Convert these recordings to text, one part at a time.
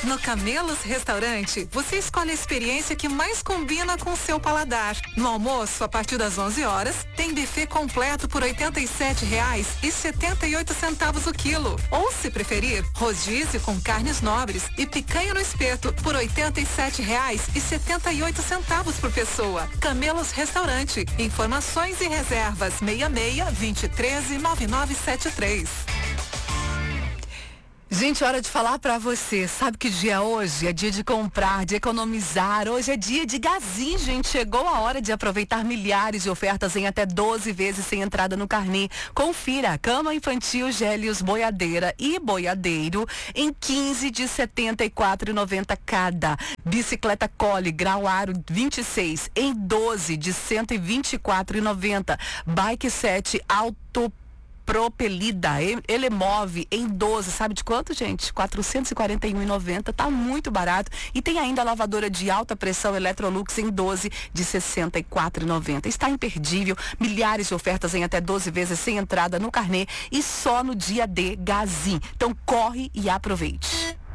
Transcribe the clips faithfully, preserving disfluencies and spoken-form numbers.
No Camelos Restaurante, você escolhe a experiência que mais combina com o seu paladar. No almoço, a partir das onze horas, tem buffet completo por oitenta e sete reais e setenta e oito centavos o quilo. Ou, se preferir, rodízio com carnes nobres e picanha no espeto por oitenta e sete reais e setenta e oito centavos por pessoa. Camelos Restaurante. Informações e reservas seis seis, vinte e três, nove nove sete três. Gente, hora de falar pra você. Sabe que dia é hoje? É dia de comprar, de economizar. Hoje é dia de Gazin, gente. Chegou a hora de aproveitar milhares de ofertas em até doze vezes sem entrada no carnê. Confira. Cama infantil Gélios boiadeira e boiadeiro em quinze de setenta e quatro reais e noventa centavos cada. Bicicleta Cole grau aro vinte e seis em doze de cento e vinte e quatro reais e noventa centavos. Bike sete Auto Propelida, ele move em doze, sabe de quanto, gente? quatrocentos e quarenta e um reais e noventa centavos, tá muito barato. E tem ainda a lavadora de alta pressão Electrolux em doze de sessenta e quatro reais e noventa centavos. Está imperdível, milhares de ofertas em até doze vezes sem entrada no carnê e só no dia de Gazin. Então corre e aproveite.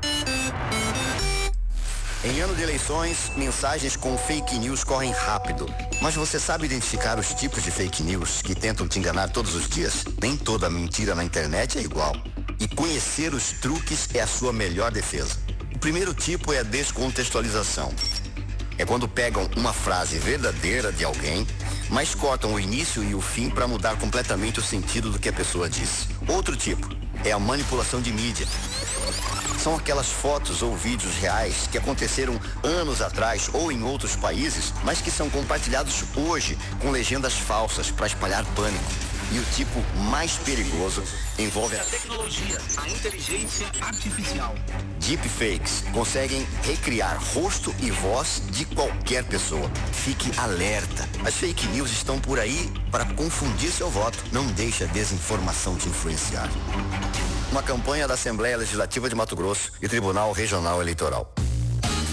Em ano de eleições, mensagens com fake news correm rápido. Mas você sabe identificar os tipos de fake news que tentam te enganar todos os dias? Nem toda mentira na internet é igual. E conhecer os truques é a sua melhor defesa. O primeiro tipo é a descontextualização. É quando pegam uma frase verdadeira de alguém, mas cortam o início e o fim para mudar completamente o sentido do que a pessoa disse. Outro tipo é a manipulação de mídia. São aquelas fotos ou vídeos reais que aconteceram anos atrás ou em outros países, mas que são compartilhados hoje com legendas falsas para espalhar pânico. E o tipo mais perigoso envolve a tecnologia, a inteligência artificial. Deepfakes conseguem recriar rosto e voz de qualquer pessoa. Fique alerta. As fake news estão por aí para confundir seu voto. Não deixe a desinformação te influenciar. Uma campanha da Assembleia Legislativa de Mato Grosso e Tribunal Regional Eleitoral.